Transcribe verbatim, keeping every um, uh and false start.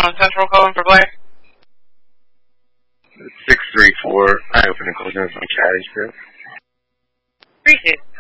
on Central calling for Blair. six three four. I open and close on Caddy Strip. Appreciate it.